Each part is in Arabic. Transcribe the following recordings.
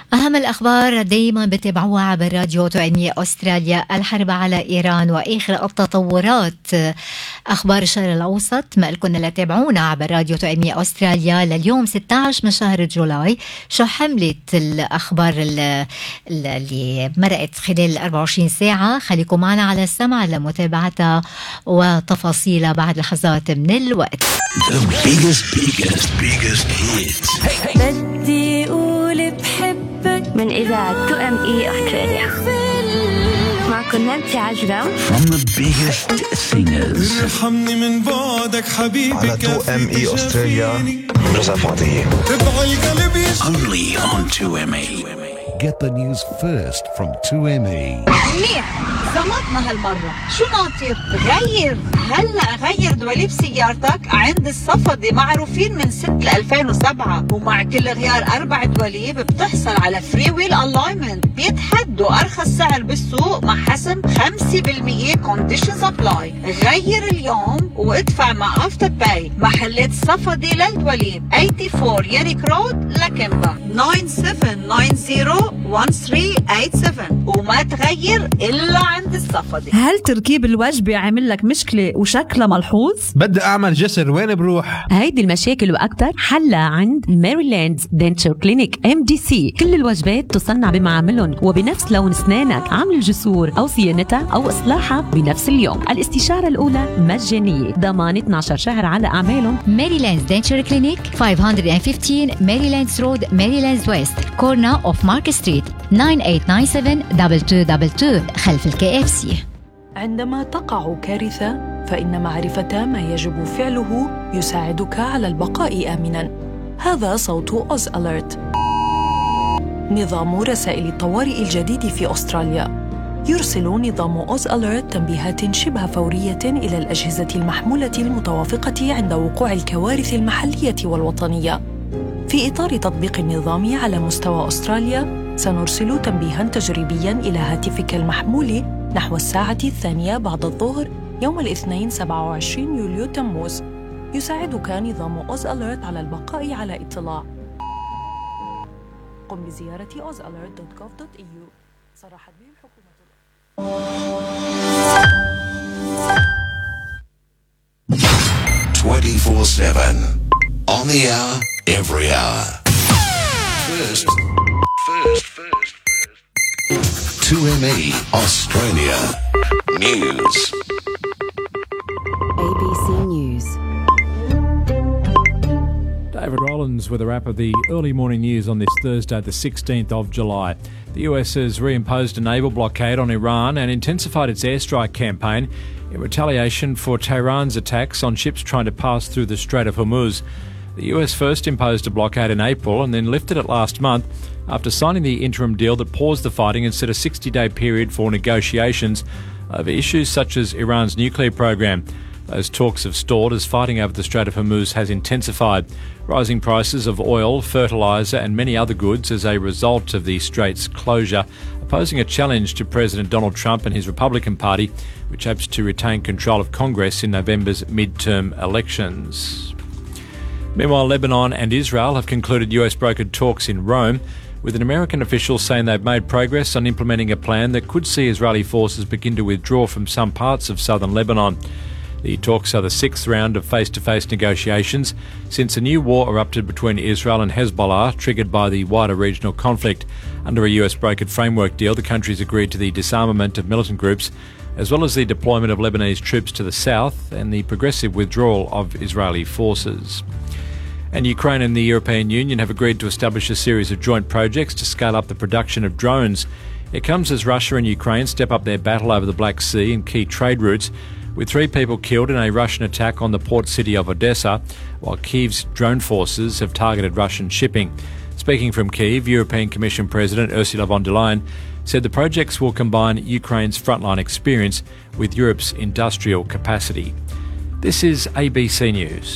أهم الأخبار دايما بتابعوها عبر راديو تعنية أستراليا. الحرب على إيران وآخر التطورات، أخبار الشرق الأوسط ما لكم لا تابعونا عبر راديو تعنية أستراليا لليوم 16 من شهر جولاي. شو حملت الأخبار اللي مرقت خلال 24 ساعة؟ خليكم معنا على السمع لمتابعتها وتفاصيلها بعد لحظات من الوقت. The biggest hits. بدي أقول بحبك من إذاعة 2ME أستراليا. معكم نانسي عجرم. From the biggest singers. ارحمني من بعدك حبيبي على 2ME أستراليا. جوزيف عطية. تبع القلب Only on 2ME. Get the news first from 2ME. منيح زمطنا هالمرة. شو ناطر؟ غير هلأ غير دواليب سيارتك عند الصفدي، معروفين من سنة 2007، ومع كل غيار 4 دواليب بتحصل على فري ويل الاينمنت. بيتحدوا أرخص سعر بالسوق مع حسم 5% كونديشنز ابلاي. غير اليوم وادفع مع افتر باي. محلات صفدي للدواليب 84 ياريك رود لكمبا 97901387 وما تغير إلا عند الصفدي. هل تركيب الوجبة عامل لك مشكلة وشكلها ملحوظ؟ بدي أعمل جسر، وين بروح؟ هيدي المشاكل وأكتر حلها عند ميريلاند دنتشر كلينيك MDC. كل الوجبات تصنع بمعاملهم وبنفس لون أسنانك. عمل الجسور أو صيانتها أو إصلاحها بنفس اليوم. الاستشارة الأولى مجانية، ضمان 12 شهر على أعمالهم. ميريلاند دنتشر كلينيك 515 ميريلاندز رود، ميريلاندز ويست، كورنا اوف مارك ستريت، 9897 خلف الKFC. عندما تقع كارثة فإن معرفة ما يجب فعله يساعدك على البقاء آمناً. هذا صوت أوز أليرت، نظام رسائل الطوارئ الجديد في أستراليا. يرسل نظام أوز أليرت تنبيهات شبه فورية إلى الأجهزة المحمولة المتوافقة عند وقوع الكوارث المحلية والوطنية. في إطار تطبيق النظام على مستوى أستراليا، سنرسل تنبيهاً تجريبياً إلى هاتفك المحمول نحو الساعة 2 بعد الظهر يوم الاثنين 27 يوليو تموز. يساعدك نظام أوز أليرت على البقاء على اطلاع. قم بزيارة ozalert.gov.au. صرحت به الحكومة. 24/7 on the hour, every hour. First. 2ME Australia News. ABC News. David Rollins with a wrap of the early morning news on this Thursday, the 16th of July. The US has reimposed a naval blockade on Iran and intensified its airstrike campaign in retaliation for Tehran's attacks on ships trying to pass through the Strait of Hormuz. The US first imposed a blockade in April and then lifted it last month after signing the interim deal that paused the fighting and set a 60-day period for negotiations over issues such as Iran's nuclear program. Those talks have stalled as fighting over the Strait of Hormuz has intensified. Rising prices of oil, fertiliser and many other goods as a result of the strait's closure, posing a challenge to President Donald Trump and his Republican Party, which hopes to retain control of Congress in November's midterm elections. Meanwhile, Lebanon and Israel have concluded US-brokered talks in Rome, with an American official saying they've made progress on implementing a plan that could see Israeli forces begin to withdraw from some parts of southern Lebanon. The talks are the 6th round of face-to-face negotiations since a new war erupted between Israel and Hezbollah, triggered by the wider regional conflict. Under a US-brokered framework deal, the countries agreed to the disarmament of militant groups, as well as the deployment of Lebanese troops to the south and the progressive withdrawal of Israeli forces. And Ukraine and the European Union have agreed to establish a series of joint projects to scale up the production of drones. It comes as Russia and Ukraine step up their battle over the Black Sea and key trade routes, with 3 people killed in a Russian attack on the port city of Odessa, while Kyiv's drone forces have targeted Russian shipping. Speaking from Kyiv, European Commission President Ursula von der Leyen said the projects will combine Ukraine's frontline experience with Europe's industrial capacity. This is ABC News.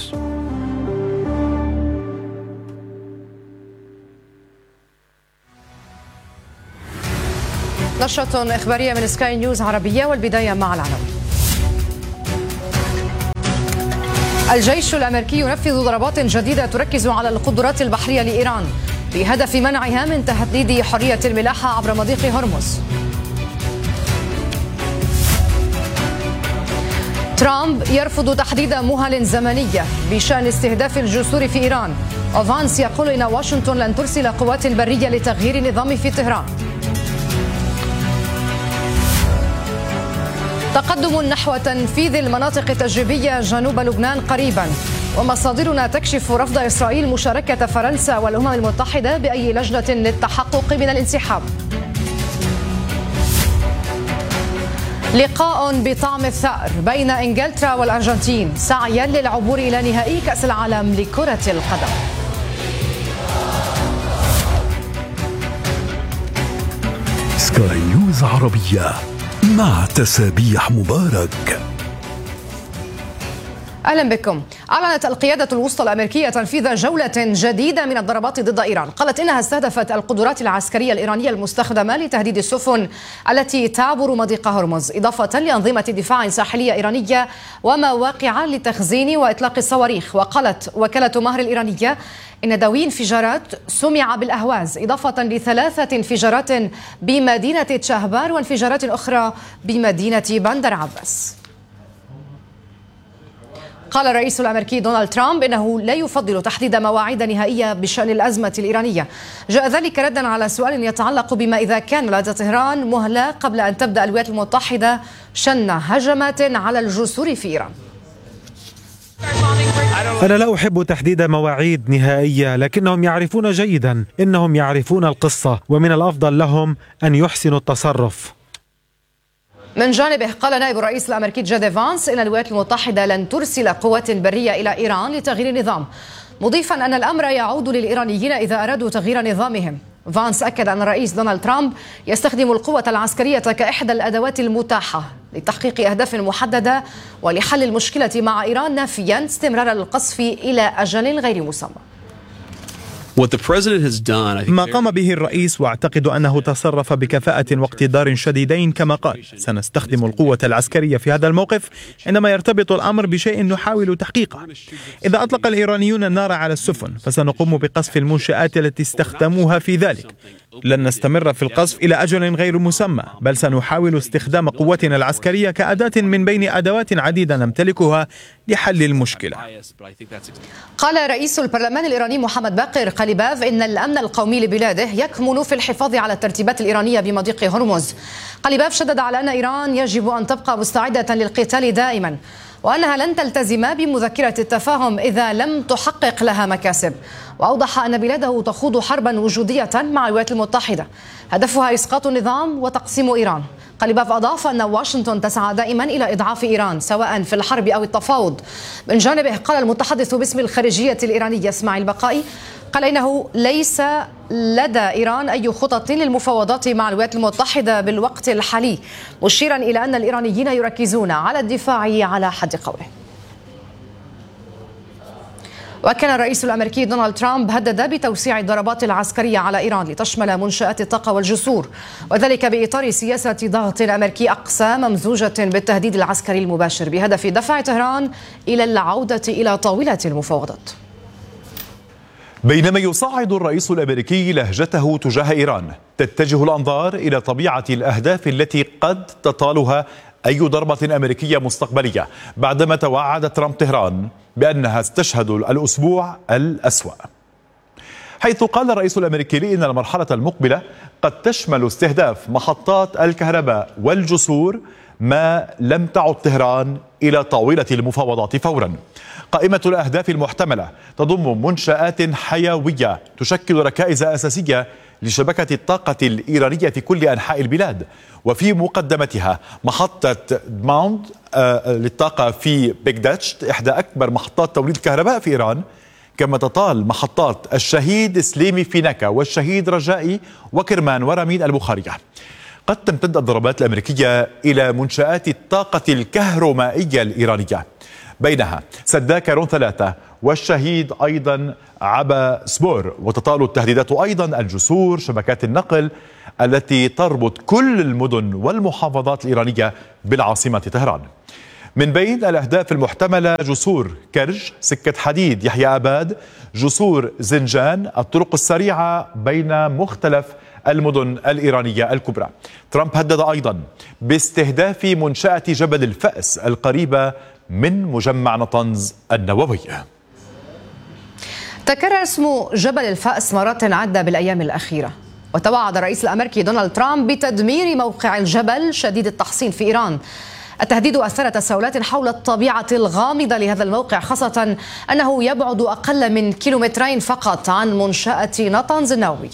نشرة إخبارية من سكاي نيوز عربية، والبداية مع العناوين. الجيش الأمريكي ينفذ ضربات جديدة تركز على القدرات البحرية لإيران. بهدف منعها من تهديد حرية الملاحة عبر مضيق هرمز. ترامب يرفض تحديد مهل زمنية بشأن استهداف الجسور في إيران، وفانس يقول إن واشنطن لن ترسل قوات برية لتغيير النظام في طهران. تقدم نحو تنفيذ المناطق التجريبية جنوب لبنان قريبا، ومصادرنا تكشف رفض إسرائيل مشاركة فرنسا والأمم المتحدة بأي لجنة للتحقق من الانسحاب. لقاء بطعم الثأر بين إنجلترا والأرجنتين سعيا للعبور إلى نهائي كأس العالم لكرة القدم. سكاي نيوز عربية مع تسابيح مبارك. أهلا بكم. أعلنت القيادة الوسطى الأمريكية تنفيذ جولة جديدة من الضربات ضد إيران. قالت إنها استهدفت القدرات العسكرية الإيرانية المستخدمة لتهديد السفن التي تعبر مضيق هرمز، إضافة لأنظمة دفاع ساحلية إيرانية ومواقع لتخزين وإطلاق الصواريخ. وقالت وكالة مهر الإيرانية إن دوي انفجارات سمع بالأهواز، إضافة ل3 انفجارات بمدينة شهبار وانفجارات أخرى بمدينة بندر عباس. قال الرئيس الأمريكي دونالد ترامب إنه لا يفضل تحديد مواعيد نهائية بشأن الأزمة الإيرانية. جاء ذلك ردا على سؤال يتعلق بما إذا كان لدى طهران مهلة قبل أن تبدأ الولايات المتحدة شن هجمات على الجسور في إيران. أنا لا أحب تحديد مواعيد نهائية، لكنهم يعرفون جيدا إنهم يعرفون القصة، ومن الأفضل لهم أن يحسنوا التصرف. من جانبه قال نائب الرئيس الأمريكي جي دي فانس إن الولايات المتحدة لن ترسل قوات برية إلى إيران لتغيير النظام، مضيفا أن الأمر يعود للإيرانيين إذا أرادوا تغيير نظامهم. فانس أكد أن الرئيس دونالد ترامب يستخدم القوة العسكرية كإحدى الأدوات المتاحة لتحقيق أهداف محددة ولحل المشكلة مع إيران، نافيا استمرار القصف إلى أجل غير مسمى. ما قام به الرئيس واعتقد أنه تصرف بكفاءة واقتدار شديدين كما قال. سنستخدم القوة العسكرية في هذا الموقف عندما يرتبط الأمر بشيء نحاول تحقيقه. إذا أطلق الإيرانيون النار على السفن فسنقوم بقصف المنشآت التي استخدموها في ذلك. لن نستمر في القصف إلى أجل غير مسمى، بل سنحاول استخدام قوتنا العسكرية كأداة من بين أدوات عديدة نمتلكها لحل المشكلة. قال رئيس البرلمان الإيراني محمد باقر قليباف إن الأمن القومي لبلاده يكمن في الحفاظ على الترتيبات الإيرانية بمضيق هرمز. قليباف شدد على أن إيران يجب أن تبقى مستعدة للقتال دائما، وأنها لن تلتزم بمذكرة التفاهم إذا لم تحقق لها مكاسب. وأوضح أن بلاده تخوض حربا وجودية مع الولايات المتحدة هدفها إسقاط النظام وتقسيم إيران. قليباف أضاف أن واشنطن تسعى دائما إلى إضعاف إيران سواء في الحرب أو التفاوض. من جانبه قال المتحدث باسم الخارجية الإيرانية اسماعيل بقائي قال إنه ليس لدى إيران أي خطط للمفاوضات مع الولايات المتحدة بالوقت الحالي، مشيرا إلى أن الإيرانيين يركزون على الدفاع على حد قوله. وكان الرئيس الأمريكي دونالد ترامب هدد بتوسيع الضربات العسكرية على إيران لتشمل منشآت الطاقة والجسور، وذلك بإطار سياسة ضغط أمريكي أقصى ممزوجة بالتهديد العسكري المباشر بهدف دفع طهران إلى العودة إلى طاولة المفاوضات. بينما يصعد الرئيس الأمريكي لهجته تجاه إيران، تتجه الأنظار إلى طبيعة الأهداف التي قد تطالها أي ضربة أمريكية مستقبلية، بعدما توعد ترامب طهران بأنها ستشهد الأسبوع الأسوأ، حيث قال الرئيس الأمريكي إن المرحلة المقبلة قد تشمل استهداف محطات الكهرباء والجسور ما لم تعد طهران إلى طاولة المفاوضات فورا. قائمة الأهداف المحتملة تضم منشآت حيوية تشكل ركائز أساسية لشبكة الطاقة الإيرانية في كل أنحاء البلاد، وفي مقدمتها محطة ماوند للطاقة في بيغدادشت إحدى أكبر محطات توليد الكهرباء في إيران، كما تطال محطات الشهيد سليمي في نكا والشهيد رجائي وكرمان ورمين البخارية. قد تمتد الضربات الأمريكية إلى منشآت الطاقة الكهرومائية الإيرانية، بينها سداكرون 3 والشهيد أيضا عبا سبور، وتطال التهديدات أيضا الجسور، شبكات النقل التي تربط كل المدن والمحافظات الإيرانية بالعاصمة طهران. من بين الأهداف المحتملة جسور كرج، سكة حديد يحيى أباد، جسور زنجان، الطرق السريعة بين مختلف المدن الإيرانية الكبرى. ترامب هدد أيضا باستهداف منشأة جبل الفأس القريبة من مجمع نطنز النووي. تكرر اسم جبل الفأس مرات عدة بالأيام الأخيرة، وتوعد الرئيس الأمريكي دونالد ترامب بتدمير موقع الجبل شديد التحصين في إيران. التهديد أثار تساؤلات حول الطبيعة الغامضة لهذا الموقع، خاصة أنه يبعد أقل من 2 كيلومترين فقط عن منشأة نطنز النووية.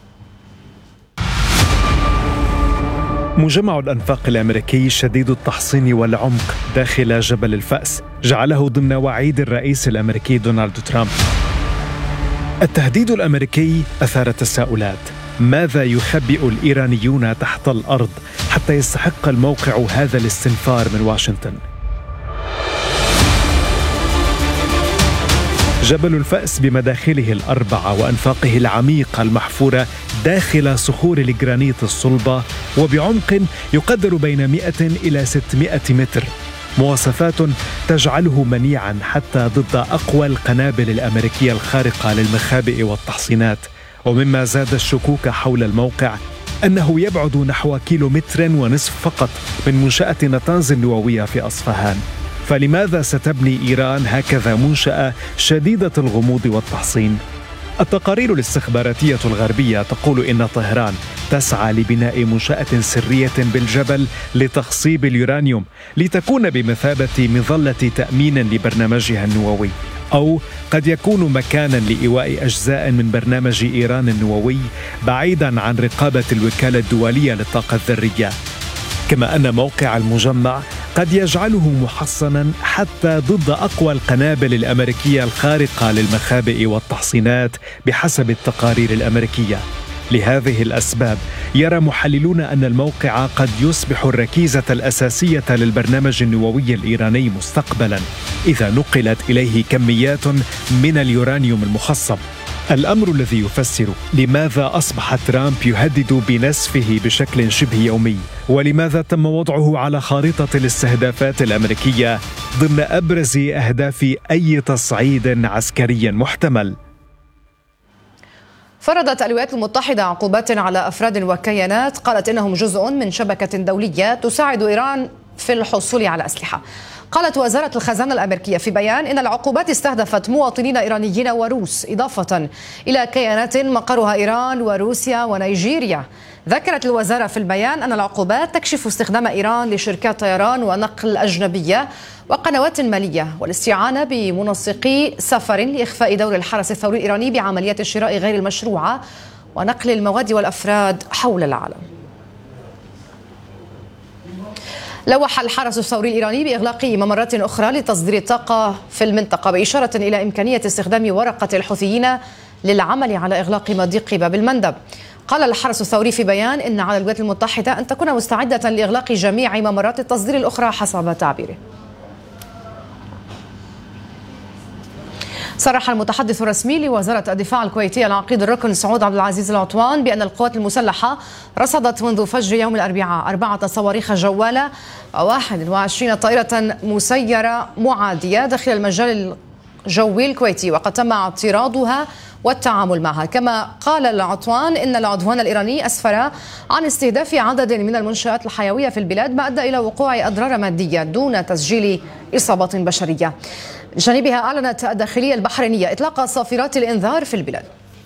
مجمع الأنفاق الأمريكي شديد التحصين والعمق داخل جبل الفأس جعله ضمن وعيد الرئيس الأمريكي دونالد ترامب. التهديد الأمريكي أثار تساؤلات: ماذا يخبئ الإيرانيون تحت الأرض حتى يستحق الموقع هذا الاستنفار من واشنطن؟ جبل الفأس بمداخله ال4 وأنفاقه العميقة المحفورة داخل صخور الجرانيت الصلبة وبعمق يقدر بين 100 إلى 600 متر، مواصفات تجعله منيعا حتى ضد أقوى القنابل الأمريكية الخارقة للمخابئ والتحصينات. ومما زاد الشكوك حول الموقع أنه يبعد نحو 1.5 كيلومتر فقط من منشأة نطنز النووية في أصفهان. فلماذا ستبني إيران هكذا منشأة شديدة الغموض والتحصين؟ التقارير الاستخباراتية الغربية تقول إن طهران تسعى لبناء منشأة سرية بالجبل لتخصيب اليورانيوم لتكون بمثابة مظلة تأمين لبرنامجها النووي، أو قد يكون مكانا لإيواء أجزاء من برنامج إيران النووي بعيدا عن رقابة الوكالة الدولية للطاقة الذرية. كما أن موقع المجمع قد يجعله محصنا حتى ضد أقوى القنابل الأمريكية الخارقة للمخابئ والتحصينات بحسب التقارير الأمريكية. لهذه الأسباب يرى محللون أن الموقع قد يصبح الركيزة الأساسية للبرنامج النووي الإيراني مستقبلا إذا نقلت إليه كميات من اليورانيوم المخصب. الأمر الذي يفسر لماذا أصبح ترامب يهدد بنسفه بشكل شبه يومي، ولماذا تم وضعه على خارطة الاستهدافات الأمريكية ضمن أبرز أهداف أي تصعيد عسكري محتمل. فرضت الولايات المتحدة عقوبات على أفراد وكيانات قالت إنهم جزء من شبكة دولية تساعد إيران في الحصول على أسلحة. قالت وزارة الخزانة الأمريكية في بيان إن العقوبات استهدفت مواطنين إيرانيين وروس، إضافة إلى كيانات مقرها إيران وروسيا ونيجيريا. ذكرت الوزارة في البيان أن العقوبات تكشف استخدام إيران لشركات طيران ونقل أجنبية وقنوات مالية والاستعانة بمنسقي سفر لإخفاء دور الحرس الثوري الإيراني بعمليات الشراء غير المشروعة ونقل المواد والأفراد حول العالم. لوح الحرس الثوري الإيراني بإغلاق ممرات أخرى لتصدير الطاقة في المنطقة بإشارة إلى إمكانية استخدام ورقة الحوثيين للعمل على إغلاق مضيق باب المندب. قال الحرس الثوري في بيان إن على الولايات المتحدة أن تكون مستعدة لإغلاق جميع ممرات التصدير الأخرى حسب تعبيره. صرح المتحدث الرسمي لوزارة الدفاع الكويتية العقيد الركن سعود عبد العزيز العطوان بأن القوات المسلحة رصدت منذ فجر يوم الأربعاء 4 صواريخ جوالة و21 طائرة مسيرة معادية داخل المجال الجوي الكويتي، وقد تم اعتراضها والتعامل معها. كما قال العطوان إن العدوان الإيراني أسفر عن استهداف عدد من المنشآت الحيوية في البلاد ما أدى إلى وقوع أضرار مادية دون تسجيل إصابات بشرية. بجانبها أعلنت الداخلية البحرينية إطلاق صافرات الإنذار في البلاد.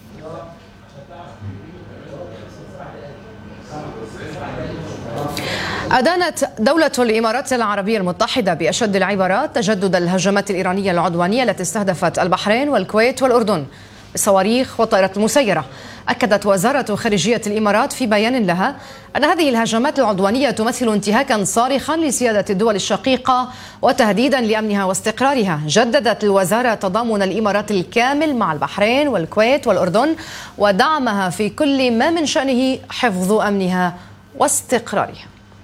أدانت دولة الإمارات العربية المتحدة بأشد العبارات تجدد الهجمات الإيرانية العدوانية التي استهدفت البحرين والكويت والأردن بالصواريخ والطائرات المسيرة. أكدت وزارة خارجية الإمارات في بيان لها أن هذه الهجمات العدوانية تمثل انتهاكا صارخا لسيادة الدول الشقيقة وتهديدا لأمنها واستقرارها. جددت الوزارة تضامن الإمارات الكامل مع البحرين والكويت والأردن ودعمها في كل ما من شأنه حفظ أمنها واستقرارها.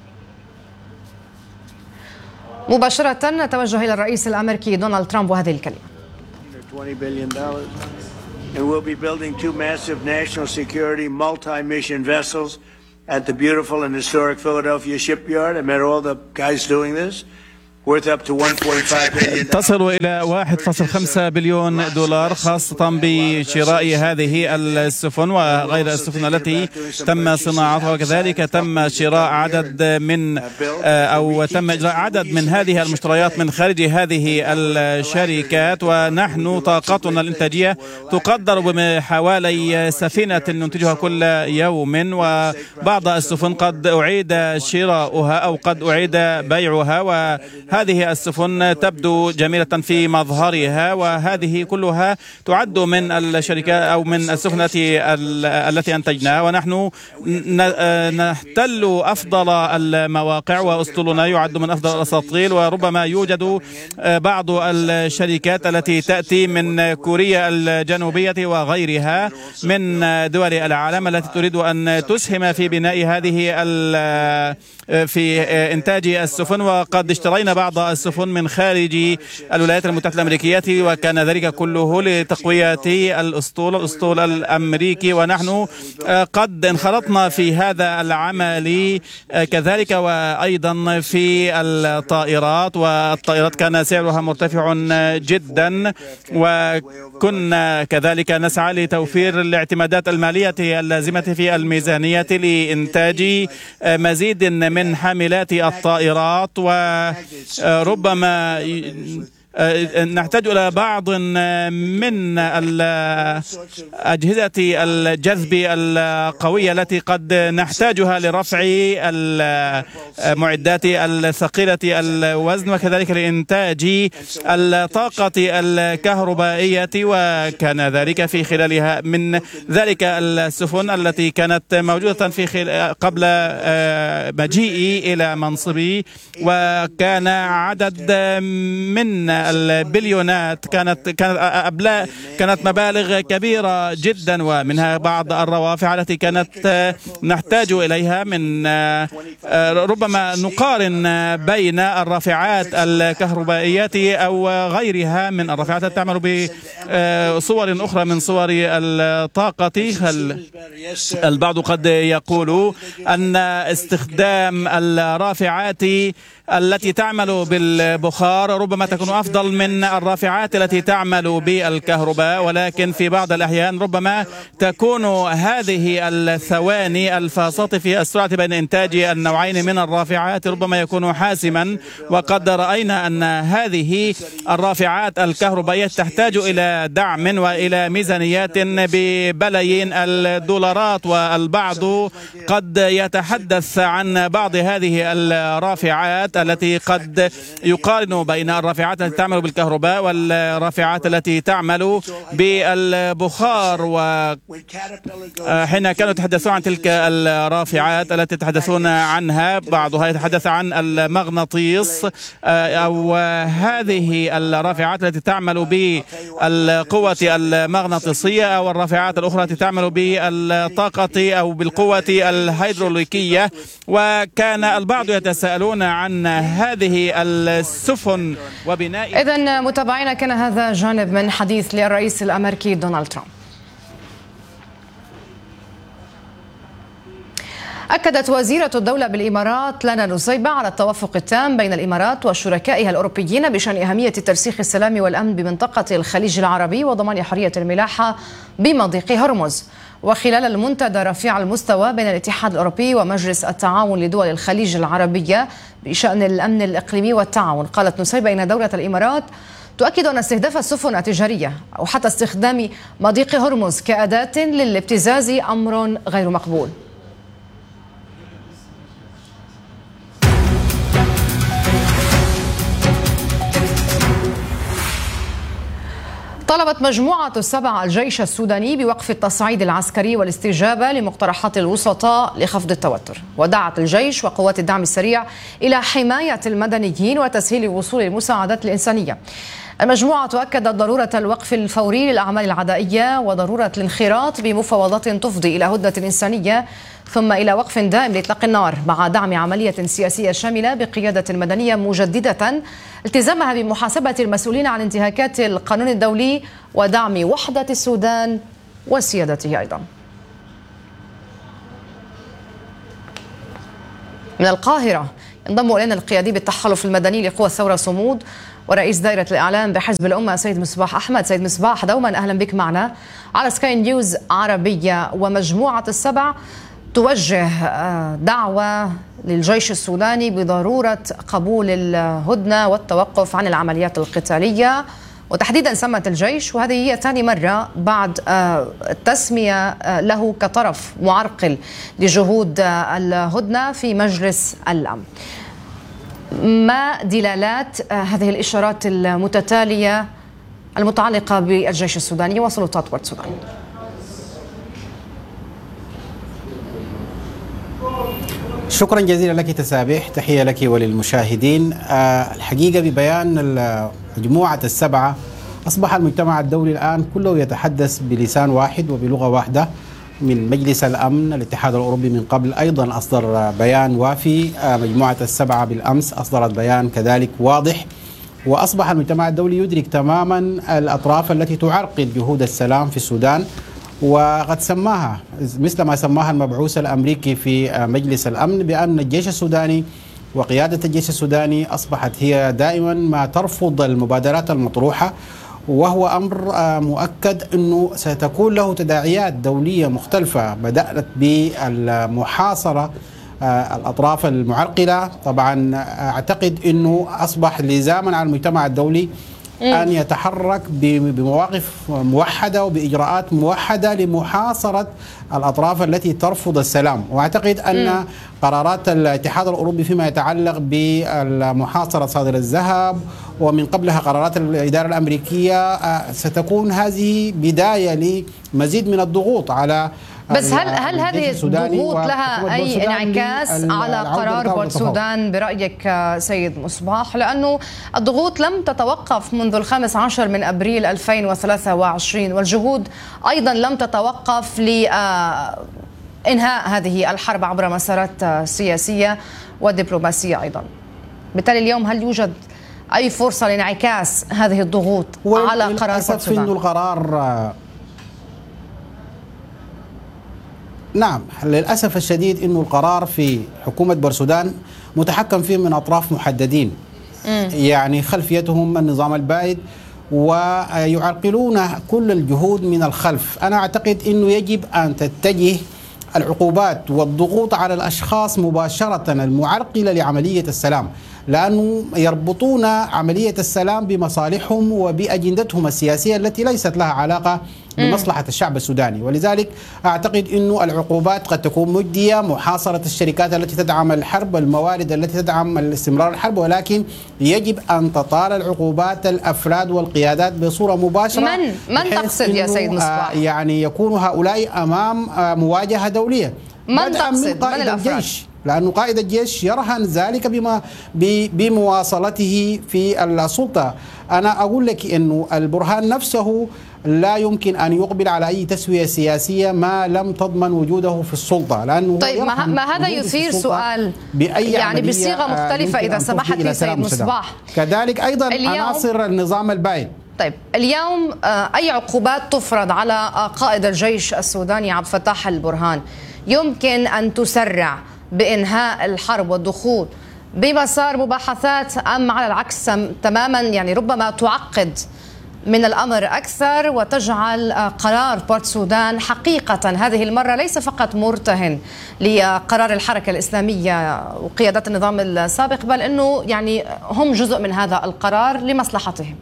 مباشرة نتوجه إلى الرئيس الأمريكي دونالد ترامب وهذه الكلمة. And we'll be building 2 massive national security multi-mission vessels at the beautiful and historic Philadelphia shipyard. I met all the guys doing this. تصل إلى 1.5 بليون دولار، خاصة بشراء هذه السفن وغير السفن التي تم صناعتها. وكذلك تم شراء عدد من أو تم إجراء عدد من هذه المشتريات من خارج هذه الشركات. ونحن طاقتنا الإنتاجية تقدر بحوالي سفينة ننتجها كل يوم، وبعض السفن قد أعيد شراؤها أو قد أعيد بيعها، وهذه السفن تبدو جميلة في مظهرها. وهذه كلها تعد من الشركات أو من السفن التي أنتجناها. ونحن نحتل أفضل المواقع، وأسطولنا يعد من أفضل الأساطيل. وربما يوجد بعض الشركات التي تأتي من كوريا الجنوبية وغيرها من دول العالم التي تريد أن تسهم في بناء هذه في إنتاج السفن. وقد اشترينا بعض السفن من خارج الولايات المتحدة الأمريكية، وكان ذلك كله لتقوية الأسطول الأمريكي. ونحن قد انخرطنا في هذا العمل كذلك، وأيضا في الطائرات. والطائرات كان سعرها مرتفع جدا، وكنا كذلك نسعى لتوفير الاعتمادات المالية اللازمة في الميزانية لإنتاج مزيد من حاملات الطائرات. وربما نحتاج إلى بعض من أجهزة الجذب القوية التي قد نحتاجها لرفع المعدات الثقيلة الوزن، وكذلك لإنتاج الطاقة الكهربائية. وكان ذلك في خلالها من ذلك السفن التي كانت موجودة قبل مجيئي إلى منصبي، وكان عدد من البليونات كانت مبالغ كبيرة جدا، ومنها بعض الروافع التي كانت نحتاج إليها. من ربما نقارن بين الرافعات الكهربائية أو غيرها من الرافعات التي تعمل بصور أخرى من صور الطاقة. البعض قد يقول أن استخدام الرافعات التي تعمل بالبخار ربما تكون أفضل من الرافعات التي تعمل بالكهرباء، ولكن في بعض الأحيان ربما تكون هذه الثواني الفاصلة في السرعة بين إنتاج النوعين من الرافعات ربما يكون حاسما. وقد رأينا أن هذه الرافعات الكهربائية تحتاج إلى دعم وإلى ميزانيات ببلايين الدولارات، والبعض قد يتحدث عن بعض هذه الرافعات التي قد يقارن بين الرافعات التي تعمل بالكهرباء والرافعات التي تعمل بالبخار. وحين كانوا يتحدثون عن تلك الرافعات التي يتحدثون عنها، بعضها يتحدث عن المغناطيس أو هذه الرافعات التي تعمل بالقوة المغناطيسية، أو الرافعات الأخرى التي تعمل بالطاقة أو بالقوة الهيدروليكية. وكان البعض يتساءلون عن هذه السفن وبناء. إذن متابعينا، كان هذا جانب من حديث للرئيس الأمريكي دونالد ترامب. أكدت وزيرة الدولة بالإمارات لانا نصيبة على التوافق التام بين الإمارات وشركائها الأوروبيين بشأن أهمية ترسيخ السلام والأمن بمنطقة الخليج العربي وضمان حرية الملاحة بمضيق هرمز. وخلال المنتدى رفيع المستوى بين الاتحاد الأوروبي ومجلس التعاون لدول الخليج العربية بشأن الأمن الإقليمي والتعاون، قالت نصيبة إن دولة الإمارات تؤكد أن استهداف السفن التجارية أو حتى استخدام مضيق هرمز كأداة للابتزاز أمر غير مقبول. طلبت مجموعة 7 الجيش السوداني بوقف التصعيد العسكري والاستجابة لمقترحات الوسطاء لخفض التوتر، ودعت الجيش وقوات الدعم السريع إلى حماية المدنيين وتسهيل وصول المساعدات الإنسانية. المجموعة أكدت ضرورة الوقف الفوري للأعمال العدائية وضرورة الانخراط بمفاوضات تفضي إلى هدنة إنسانية ثم إلى وقف دائم لإطلاق النار، مع دعم عملية سياسية شاملة بقيادة المدنية، مجددة التزامها بمحاسبة المسؤولين عن انتهاكات القانون الدولي ودعم وحدة السودان وسيادته أيضا. من القاهرة ينضم إلينا القيادي بالتحالف المدني لقوى الثورة صمود ورئيس دائرة الإعلام بحزب الأمة سيد مصباح أحمد. سيد مصباح، دوما أهلا بك معنا على سكاي نيوز عربية. ومجموعة السبع توجه دعوة للجيش السوداني بضرورة قبول الهدنة والتوقف عن العمليات القتالية، وتحديدا سمت الجيش، وهذه هي ثاني مرة بعد التسمية له كطرف معرقل لجهود الهدنة في مجلس الأمن. ما دلالات هذه الإشارات المتتالية المتعلقة بالجيش السوداني وسلطات بورت سودان؟ شكرا جزيلا لك تسابيح، تحية لك وللمشاهدين. الحقيقة ببيان مجموعة السبعة أصبح المجتمع الدولي الآن كله يتحدث بلسان واحد وبلغة واحدة. من مجلس الأمن الاتحاد الأوروبي من قبل أيضا أصدر بيان وافي، مجموعة السبعة بالأمس أصدرت بيان كذلك واضح، وأصبح المجتمع الدولي يدرك تماما الأطراف التي تعرقل جهود السلام في السودان، وقد سماها مثل ما سماها المبعوث الأمريكي في مجلس الأمن بأن الجيش السوداني وقيادة الجيش السوداني أصبحت هي دائما ما ترفض المبادرات المطروحة، وهو أمر مؤكد أنه ستكون له تداعيات دولية مختلفة. بدأت بالمحاصرة الأطراف المعرقلة. طبعا أعتقد أنه أصبح لزاما على المجتمع الدولي أن يتحرك بمواقف موحدة وبإجراءات موحدة لمحاصرة الأطراف التي ترفض السلام. وأعتقد أن قرارات الاتحاد الأوروبي فيما يتعلق بالمحاصرة صادر الذهب ومن قبلها قرارات الإدارة الأمريكية ستكون هذه بداية لمزيد من الضغوط على بس هل هذه الضغوط لها أي انعكاس على قرار بورت سودان برأيك سيد مصباح؟ لأنه الضغوط لم تتوقف منذ 15 من أبريل 2023 والجهود أيضا لم تتوقف لإنهاء هذه الحرب عبر مسارات سياسية ودبلوماسية أيضا. بالتالي اليوم هل يوجد أي فرصة لانعكاس هذه الضغوط على قرار بورت سودان؟ القرار نعم، للأسف الشديد أنه القرار في حكومة بورت سودان متحكم فيه من أطراف محددين، يعني خلفيتهم النظام البائد ويعرقلون كل الجهود من الخلف. أنا أعتقد أنه يجب أن تتجه العقوبات والضغوط على الأشخاص مباشرة المعرقلة لعملية السلام، لأنه يربطون عملية السلام بمصالحهم وبأجندتهم السياسية التي ليست لها علاقة بمصلحة الشعب السوداني. ولذلك أعتقد أن العقوبات قد تكون مجدية، محاصرة الشركات التي تدعم الحرب، الموارد التي تدعم الاستمرار الحرب، ولكن يجب أن تطال العقوبات الأفراد والقيادات بصورة مباشرة. من تقصد يا سيد مصباح؟ يعني يكون هؤلاء أمام مواجهة دولية. من تقصد؟ من الأفراد؟ لأن قائد الجيش يرهن ذلك بمواصلته في السلطة. أنا أقول لك أنه البرهان نفسه لا يمكن أن يقبل على أي تسوية سياسية ما لم تضمن وجوده في السلطة، لأنه طيب ما هذا يثير سؤال يعني بصيغة مختلفة إذا سمحت لي سيد مصباح. كذلك أيضا عناصر النظام البائد. طيب اليوم أي عقوبات تفرض على قائد الجيش السوداني عبد الفتاح البرهان يمكن أن تسرع بإنهاء الحرب والدخول بمسار مباحثات، أم على العكس تماما يعني ربما تعقد من الأمر أكثر وتجعل قرار بورت سودان حقيقة هذه المرة ليس فقط مرتهن لقرار الحركة الإسلامية وقيادات النظام السابق، بل أنه يعني هم جزء من هذا القرار لمصلحتهم؟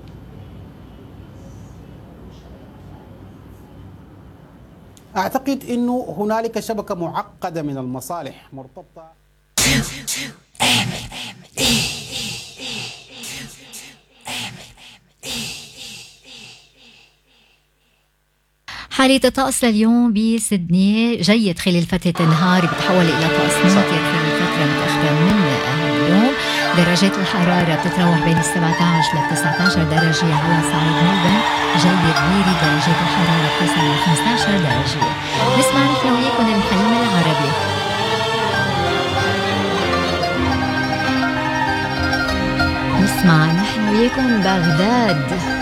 أعتقد أنه هنالك شبكة معقدة من المصالح مرتبطة. حالة الطقس لليوم بسيدني جيد خلال فترة النهار بتحول إلى طقس ممطر خلال فترة متأخرة من اليوم. درجات الحرارة بتتراوح بين 17 ل 19 درجة على صعيد ملبن، جيد غيري درجات الحرارة بتصل ل 15 درجة. نسمع نحن وياكم المحلم العربي. نسمع نحن وياكم بغداد.